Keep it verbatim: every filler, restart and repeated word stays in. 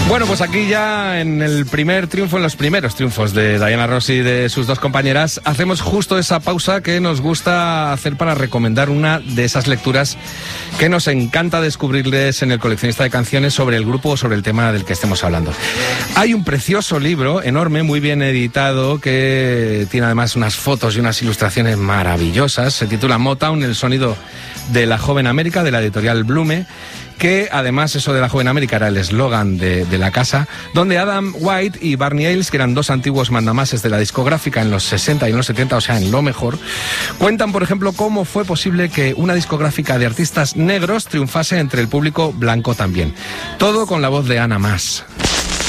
Bueno, pues aquí ya en el primer triunfo, en los primeros triunfos de Diana Ross y de sus dos compañeras, hacemos justo esa pausa que nos gusta hacer para recomendar una de esas lecturas que nos encanta descubrirles en el coleccionista de canciones sobre el grupo o sobre el tema del que estemos hablando. Hay un precioso libro, enorme, muy bien editado, que tiene además unas fotos y unas ilustraciones maravillosas. Se titula Motown, el sonido de la joven América, de la editorial Blume, que además eso de la joven América era el eslogan de, de la casa, donde Adam White y Barney Ailes, que eran dos antiguos mandamases de la discográfica en los sesenta y en los setenta, o sea, en lo mejor, cuentan, por ejemplo, cómo fue posible que una discográfica de artistas negros triunfase entre el público blanco también. Todo con la voz de Ana Mas.